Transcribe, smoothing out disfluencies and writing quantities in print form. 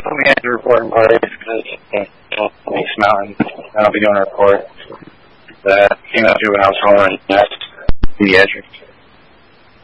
we had to report in place because East Mountain, and I'll be doing a report. The female juvenile was holding a nest pediatrics.